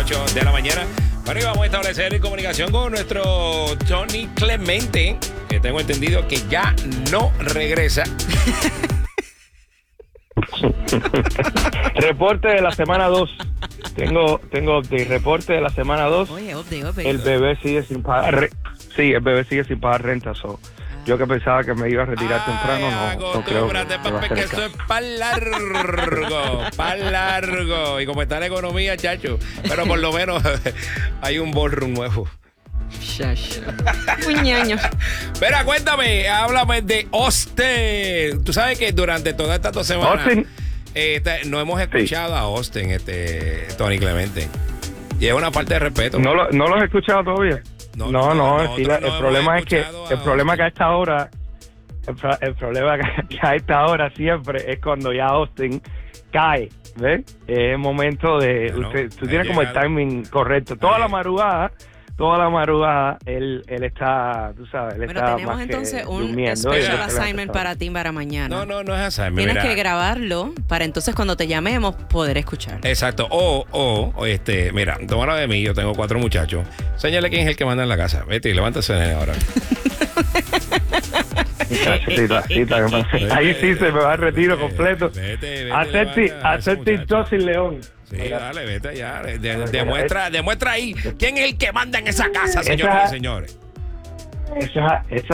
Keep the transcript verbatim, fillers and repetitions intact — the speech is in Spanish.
ocho de la mañana. Bueno, y vamos a establecer comunicación con nuestro Tony Clemente, que tengo entendido que ya no regresa. Reporte de la semana dos. Tengo, tengo update. Reporte de la semana dos. Oye, update, update. El bebé sigue sin pagar. Re- sí, el bebé sigue sin pagar renta. So. Yo que pensaba que me iba a retirar Ay, temprano, no, no creo que acostúmbrate, me va a papi, hacer que el eso caso. es para largo, para largo. Y como está la economía, chacho, pero por lo menos hay un ballroom nuevo. Shash. Muñaño. Espera, cuéntame, háblame de Austin. Tú sabes que durante todas estas dos semanas Austin. eh, esta- no hemos escuchado a Austin, este, Tony Clemente. Y es una parte de respeto. ¿No lo, no los he escuchado todavía? No, No, no, no, sí, nosotros la- no el hemos problema es que escuchado a el problema Austin. que a esta hora el, pro- el problema que a esta hora siempre es cuando ya Austin cae, ¿ves? Es el momento de Bueno, usted, tú ha tienes como el llegado. timing correcto. Toda Ahí. la madrugada, toda la madrugada él él está, tú sabes, él Bueno, está tenemos más que entonces un durmiendo y special él se levanta assignment esta hora. para ti para mañana. No, no, no es así. Tienes Mira. que grabarlo para entonces cuando te llamemos poder escuchar. Exacto. O, o, o, este, mira, tómalo de mí, yo tengo cuatro muchachos. Señale quién es el que manda en la casa. Vete y levántase ahora. Muchachita, cita, que me- Ahí sí se me va el retiro completo. Vete, vete, Hacer ti- levanta a ese hacer muchacho. TikTok sin León. Sí, Mira. dale, vete allá. De- de- Mira, demuestra, demuestra ahí quién es el que manda en esa casa, señoras Esa- y señores. Esa, esa